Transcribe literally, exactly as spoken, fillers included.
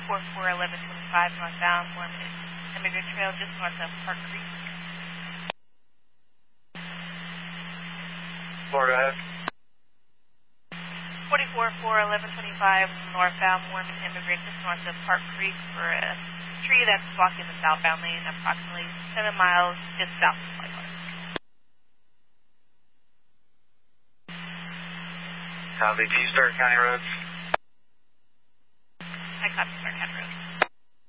four four eleven twenty-five northbound, Mormon Immigrant Trail, just north of Park Creek. Four, go ahead. forty-four four eleven twenty-five northbound, Mormon Immigrant, just north of Park Creek for a tree that's blocking the southbound lane, approximately seven miles just south of Whitewater. Copy. Do you start County Roads? I copy Start County Road.